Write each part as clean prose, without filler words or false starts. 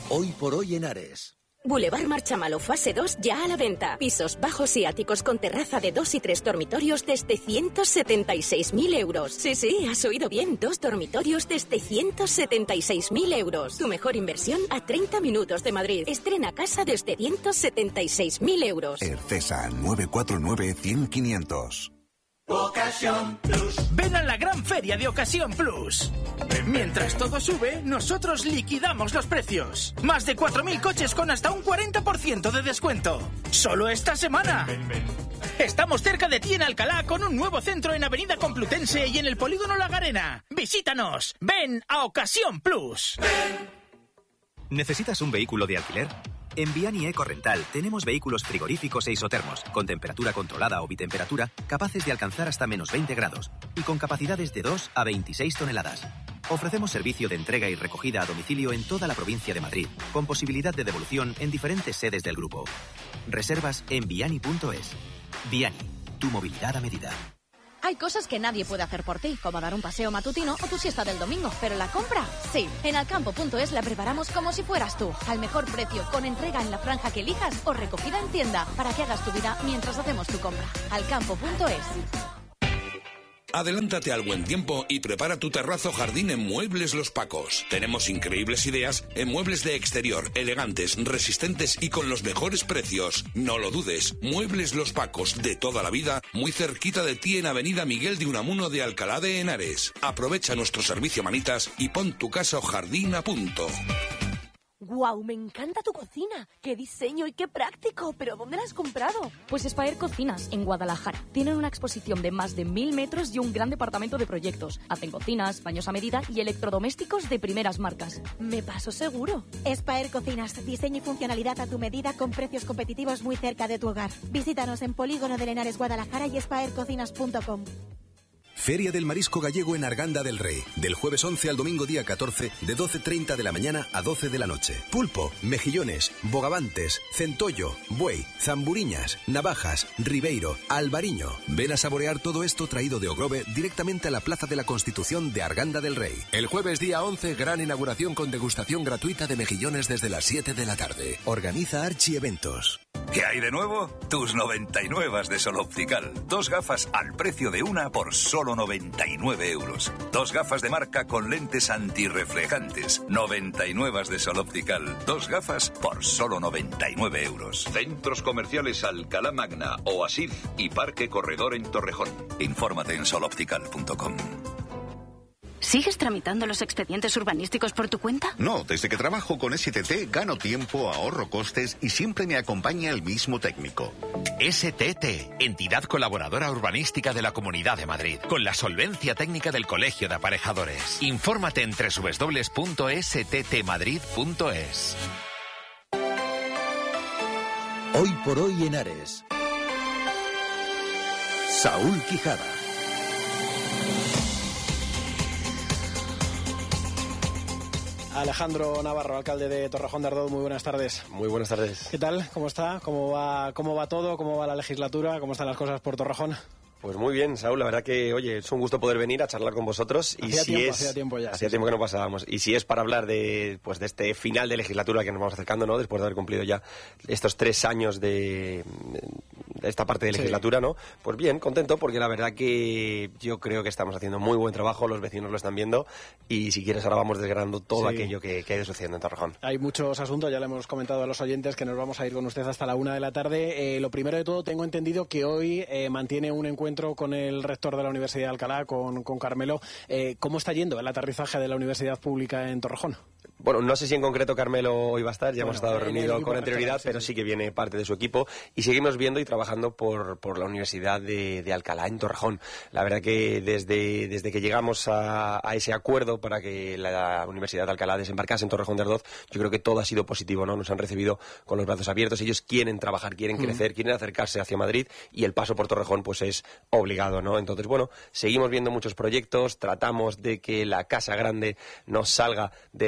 Hoy por hoy en Ares. Boulevard Marchamalo fase 2 ya a la venta. Pisos bajos y áticos con terraza de 2 y 3 dormitorios desde 176.000 euros. Sí, has oído bien. 2 dormitorios desde 176.000 euros. Tu mejor inversión a 30 minutos de Madrid. Estrena casa desde 176.000 euros. Ercesa 949-100-500. Ocasión Plus. Ven a la gran feria de Ocasión Plus. Mientras todo sube, nosotros liquidamos los precios. Más de 4.000 coches con hasta un 40% de descuento. Solo esta semana. Estamos cerca de ti en Alcalá con un nuevo centro en Avenida Complutense y en el Polígono La Garena. Visítanos. Ven a Ocasión Plus. ¿Necesitas un vehículo de alquiler? En Viani Eco-Rental tenemos vehículos frigoríficos e isotermos, con temperatura controlada o bitemperatura, capaces de alcanzar hasta menos 20 grados, y con capacidades de 2 a 26 toneladas. Ofrecemos servicio de entrega y recogida a domicilio en toda la provincia de Madrid, con posibilidad de devolución en diferentes sedes del grupo. Reservas en viani.es. Viani, tu movilidad a medida. Hay cosas que nadie puede hacer por ti, como dar un paseo matutino o tu siesta del domingo, pero la compra, sí. En alcampo.es la preparamos como si fueras tú, al mejor precio, con entrega en la franja que elijas o recogida en tienda, para que hagas tu vida mientras hacemos tu compra. Alcampo.es. Adelántate al buen tiempo y prepara tu terrazo jardín en Muebles Los Pacos. Tenemos increíbles ideas en muebles de exterior, elegantes, resistentes y con los mejores precios. No lo dudes, Muebles Los Pacos, de toda la vida, muy cerquita de ti en Avenida Miguel de Unamuno de Alcalá de Henares. Aprovecha nuestro servicio manitas y pon tu casa o jardín a punto. ¡Guau! Me encanta tu cocina. ¡Qué diseño y qué práctico! ¿Pero dónde la has comprado? Pues Spaer Cocinas, en Guadalajara. Tienen una exposición de más de 1.000 metros y un gran departamento de proyectos. Hacen cocinas, baños a medida y electrodomésticos de primeras marcas. Me paso seguro. Spaer Cocinas, diseño y funcionalidad a tu medida con precios competitivos muy cerca de tu hogar. Visítanos en Polígono de Henares, Guadalajara y spaercocinas.com. Feria del Marisco Gallego en Arganda del Rey. Del jueves 11 al domingo día 14, de 12:30 de la mañana a 12 de la noche. Pulpo, mejillones, bogavantes, centollo, buey, zamburiñas, navajas, ribeiro, albariño. Ven a saborear todo esto traído de Ogrove directamente a la Plaza de la Constitución de Arganda del Rey. El jueves día 11, gran inauguración con degustación gratuita de mejillones desde las 7 de la tarde. Organiza Archi Eventos. ¿Qué hay de nuevo? Tus 99 de Sol Optical. 2 gafas al precio de una por solo 99 euros. 2 gafas de marca con lentes antirreflejantes. 99 de Sol Optical. 2 gafas por solo 99 euros. Centros comerciales Alcalá Magna, Oasis y Parque Corredor en Torrejón. Infórmate en soloptical.com. ¿Sigues tramitando los expedientes urbanísticos por tu cuenta? No, desde que trabajo con STT gano tiempo, ahorro costes y siempre me acompaña el mismo técnico. STT, entidad colaboradora urbanística de la Comunidad de Madrid, con la solvencia técnica del Colegio de Aparejadores. Infórmate en www.sttmadrid.es. Hoy por hoy en Ares. Saúl Quijada. Alejandro Navarro, alcalde de Torrejón de Ardoz, muy buenas tardes. Muy buenas tardes. ¿Qué tal? ¿Cómo está? ¿Cómo va todo? ¿Cómo va la legislatura? ¿Cómo están las cosas por Torrejón? Pues muy bien, Saúl, la verdad que, oye, es un gusto poder venir a charlar con vosotros. Hacía tiempo que no pasábamos. Y si es para hablar de este final de legislatura que nos vamos acercando, ¿no? Después de haber cumplido ya estos 3 años de esta parte de legislatura, ¿no? Pues bien, contento, porque la verdad que yo creo que estamos haciendo muy buen trabajo, los vecinos lo están viendo, y si quieres ahora vamos desgranando todo aquello que ha ido sucediendo en Torrejón. Hay muchos asuntos, ya le hemos comentado a los oyentes que nos vamos a ir con usted hasta la 1 de la tarde. Lo primero de todo, tengo entendido que hoy mantiene un encuentro con el rector de la Universidad de Alcalá, con Carmelo. ¿Cómo está yendo el aterrizaje de la Universidad Pública en Torrejón? Bueno, no sé si en concreto Carmelo hoy va a estar, ya hemos estado reunidos con anterioridad, pero sí que viene parte de su equipo y seguimos viendo y trabajando por la Universidad de Alcalá en Torrejón. La verdad que desde que llegamos a ese acuerdo para que la Universidad de Alcalá desembarcase en Torrejón de Ardoz, yo creo que todo ha sido positivo, ¿no? Nos han recibido con los brazos abiertos, ellos quieren trabajar, quieren crecer, quieren acercarse hacia Madrid y el paso por Torrejón pues es obligado, ¿no? Entonces, bueno, seguimos viendo muchos proyectos, tratamos de que la Casa Grande nos salga de ese radar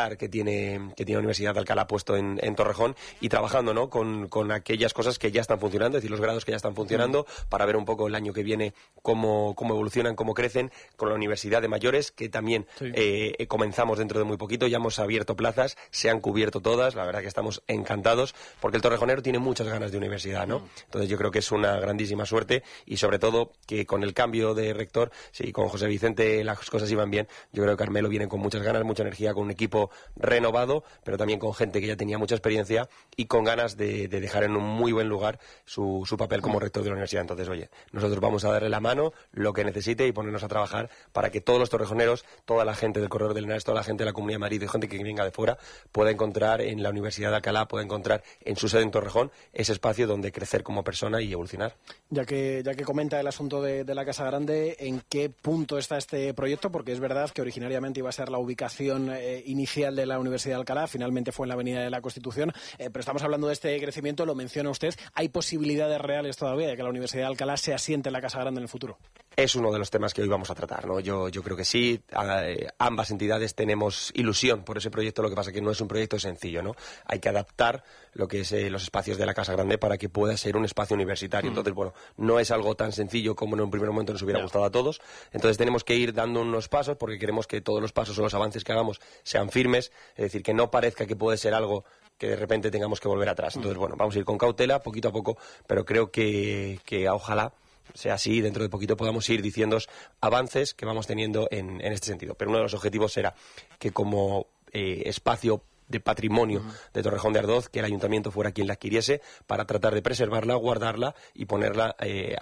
radar que tiene la Universidad de Alcalá puesto en Torrejón y trabajando, ¿no?, con aquellas cosas que ya están funcionando, es decir, los grados que ya están funcionando, para ver un poco el año que viene cómo evolucionan, cómo crecen, con la Universidad de Mayores, que también comenzamos dentro de muy poquito, ya hemos abierto plazas, se han cubierto todas, la verdad que estamos encantados, porque el torrejonero tiene muchas ganas de universidad, ¿no? Entonces yo creo que es una grandísima suerte y sobre todo que con el cambio de rector, sí, con José Vicente las cosas iban bien, yo creo que Carmelo viene con muchas ganas, mucha energía, con un equipo renovado, pero también con gente que ya tenía mucha experiencia y con ganas de dejar en un muy buen lugar su papel como rector de la universidad. Entonces, oye, nosotros vamos a darle la mano, lo que necesite y ponernos a trabajar para que todos los torrejoneros, toda la gente del Corredor del Henares, toda la gente de la Comunidad de Madrid y gente que venga de fuera pueda encontrar en la Universidad de Alcalá, pueda encontrar en su sede en Torrejón ese espacio donde crecer como persona y evolucionar. Ya que comenta el asunto de la Casa Grande, ¿en qué punto está este proyecto? Porque es verdad que originariamente iba a ser la ubicación inicial de la Universidad de Alcalá, finalmente fue en la Avenida de la Constitución, pero estamos hablando de este crecimiento, lo menciona usted. ¿Hay posibilidades reales todavía de que la Universidad de Alcalá se asiente en la Casa Grande en el futuro? Es uno de los temas que hoy vamos a tratar, ¿no? Yo creo que sí, ambas entidades tenemos ilusión por ese proyecto, lo que pasa es que no es un proyecto sencillo, ¿no? Hay que adaptar lo que es los espacios de la Casa Grande para que pueda ser un espacio universitario. Entonces, bueno, no es algo tan sencillo como en un primer momento nos hubiera gustado a todos. Entonces tenemos que ir dando unos pasos porque queremos que todos los pasos o los avances que hagamos sean firmes, es decir, que no parezca que puede ser algo que de repente tengamos que volver atrás. Entonces, bueno, vamos a ir con cautela, poquito a poco, pero creo que ojalá sea así, dentro de poquito podamos ir diciendo avances que vamos teniendo en este sentido. Pero uno de los objetivos será que como espacio de patrimonio de Torrejón de Ardoz, que el ayuntamiento fuera quien la adquiriese para tratar de preservarla, guardarla y ponerla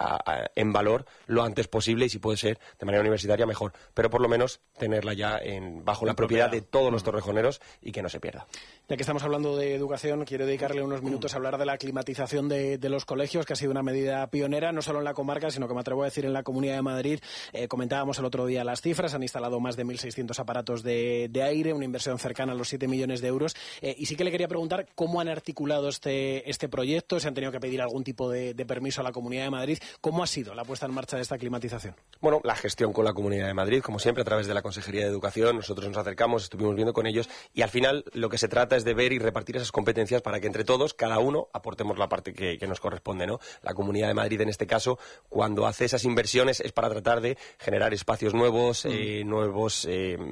en valor lo antes posible y si puede ser de manera universitaria mejor, pero por lo menos tenerla ya bajo la propiedad de todos los torrejoneros y que no se pierda. Ya que estamos hablando de educación, quiero dedicarle unos minutos a hablar de la climatización de los colegios, que ha sido una medida pionera, no solo en la comarca, sino que me atrevo a decir en la Comunidad de Madrid. Comentábamos el otro día las cifras, han instalado más de 1.600 aparatos de aire, una inversión cercana a los 7 millones de euros. Y sí que le quería preguntar cómo han articulado este proyecto, si han tenido que pedir algún tipo de permiso a la Comunidad de Madrid. ¿Cómo ha sido la puesta en marcha de esta climatización? Bueno, la gestión con la Comunidad de Madrid, como siempre, a través de la Consejería de Educación. Nosotros nos acercamos, estuvimos viendo con ellos y al final lo que se trata es de ver y repartir esas competencias para que entre todos, cada uno, aportemos la parte que nos corresponde, ¿no? La Comunidad de Madrid, en este caso, cuando hace esas inversiones es para tratar de generar espacios nuevos, nuevos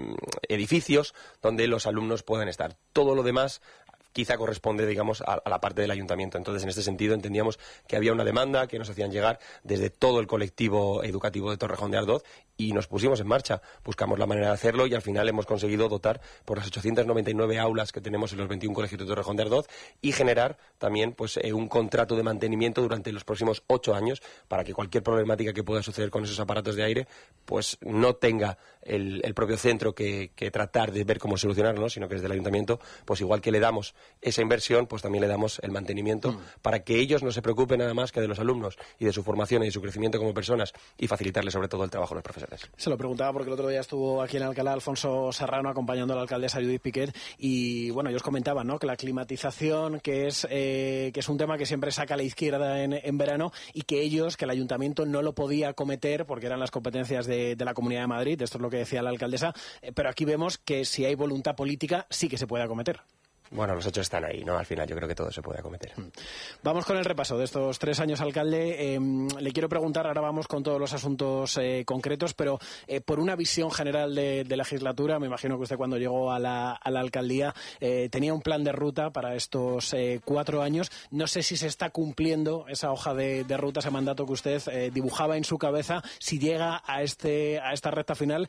edificios donde los alumnos puedan estar. Todo lo demás quizá corresponde, digamos, a la parte del ayuntamiento. Entonces, en este sentido, entendíamos que había una demanda que nos hacían llegar desde todo el colectivo educativo de Torrejón de Ardoz y nos pusimos en marcha. Buscamos la manera de hacerlo y al final hemos conseguido dotar por las 899 aulas que tenemos en los 21 colegios de Torrejón de Ardoz y generar también un contrato de mantenimiento durante los próximos 8 años para que cualquier problemática que pueda suceder con esos aparatos de aire pues no tenga el propio centro que tratar de ver cómo solucionarlo, ¿no? Sino que desde el ayuntamiento, pues igual que le damos esa inversión, pues también le damos el mantenimiento para que ellos no se preocupen nada más que de los alumnos y de su formación y de su crecimiento como personas y facilitarles sobre todo el trabajo a los profesores. Se lo preguntaba porque el otro día estuvo aquí en Alcalá Alfonso Serrano acompañando a la alcaldesa Judith Piquet y bueno, ellos comentaban, ¿no?, que la climatización que es un tema que siempre saca a la izquierda en verano y que el ayuntamiento no lo podía acometer porque eran las competencias de la Comunidad de Madrid, esto es lo que decía la alcaldesa, pero aquí vemos que si hay voluntad política sí que se puede acometer. Bueno, los hechos están ahí, ¿no? Al final yo creo que todo se puede acometer. Vamos con el repaso de estos 3 años, alcalde. Le quiero preguntar, ahora vamos con todos los asuntos concretos, pero por una visión general de legislatura, me imagino que usted cuando llegó a la alcaldía tenía un plan de ruta para estos 4 años. No sé si se está cumpliendo esa hoja de ruta, ese mandato que usted dibujaba en su cabeza, si llega a esta recta final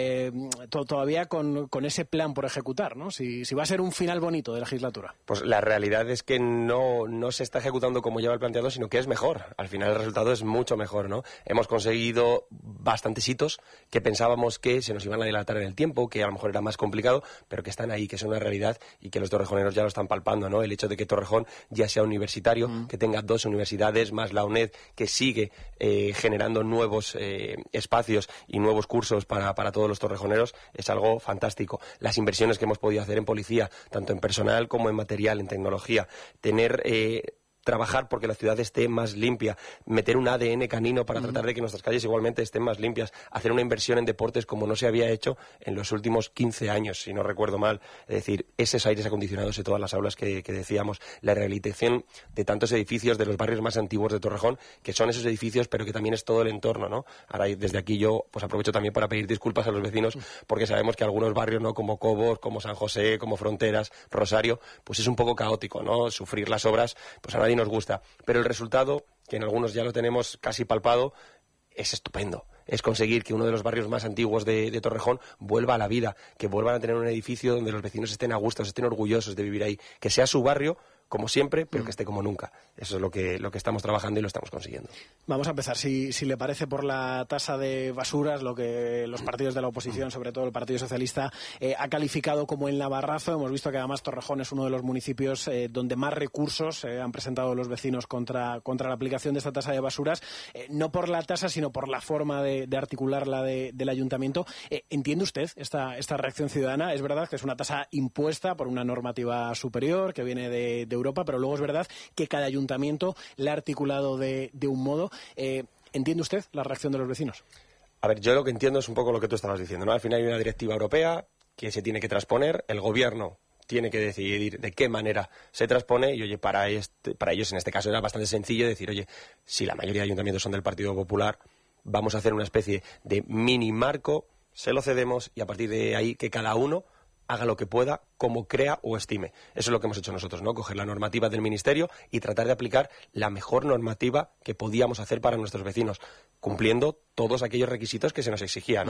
todavía con ese plan por ejecutar, ¿no? Si va a ser un final bonito de legislatura. Pues la realidad es que no se está ejecutando como lleva el planteado, sino que es mejor. Al final el resultado es mucho mejor, ¿no? Hemos conseguido bastantes hitos que pensábamos que se nos iban a dilatar en el tiempo, que a lo mejor era más complicado, pero que están ahí, que son una realidad y que los torrejoneros ya lo están palpando, ¿no? El hecho de que Torrejón ya sea universitario, que tenga 2 universidades, más la UNED, que sigue generando nuevos espacios y nuevos cursos para todos los torrejoneros, es algo fantástico. Las inversiones que hemos podido hacer en policía, tanto en personal como en material, en tecnología, tener trabajar porque la ciudad esté más limpia, meter un ADN canino para tratar de que nuestras calles igualmente estén más limpias, hacer una inversión en deportes como no se había hecho en los últimos 15 años, si no recuerdo mal. Es decir, esos aires acondicionados de todas las aulas que decíamos, la rehabilitación de tantos edificios de los barrios más antiguos de Torrejón, que son esos edificios, pero que también es todo el entorno, ¿no? Ahora, desde aquí yo pues aprovecho también para pedir disculpas a los vecinos, porque sabemos que algunos barrios, ¿no?, como Cobos, como San José, como Fronteras, Rosario, pues es un poco caótico, ¿no? Sufrir las obras, pues a nadie nos gusta. Pero el resultado, que en algunos ya lo tenemos casi palpado, es estupendo. Es conseguir que uno de los barrios más antiguos de Torrejón vuelva a la vida, que vuelvan a tener un edificio donde los vecinos estén a gusto, estén orgullosos de vivir ahí, que sea su barrio como siempre, pero que esté como nunca. Eso es lo que estamos trabajando y lo estamos consiguiendo. Vamos a empezar, si le parece, por la tasa de basuras, lo que los partidos de la oposición, sobre todo el Partido Socialista, ha calificado como el Navarrazo. Hemos visto que además Torrejón es uno de los municipios donde más recursos han presentado los vecinos contra la aplicación de esta tasa de basuras, no por la tasa, sino por la forma de articularla del ayuntamiento. ¿Entiende usted esta reacción ciudadana? Es verdad que es una tasa impuesta por una normativa superior que viene de Europa, pero luego es verdad que cada ayuntamiento la ha articulado de un modo. ¿Entiende usted la reacción de los vecinos? A ver, yo lo que entiendo es un poco lo que tú estabas diciendo, ¿no? Al final hay una directiva europea que se tiene que transponer, el gobierno tiene que decidir de qué manera se transpone y, oye, para ellos en este caso era bastante sencillo decir, oye, si la mayoría de ayuntamientos son del Partido Popular, vamos a hacer una especie de mini marco, se lo cedemos y a partir de ahí que cada uno haga lo que pueda, como crea o estime. Eso es lo que hemos hecho nosotros, ¿no? Coger la normativa del Ministerio y tratar de aplicar la mejor normativa que podíamos hacer para nuestros vecinos, cumpliendo todos aquellos requisitos que se nos exigían, ¿no?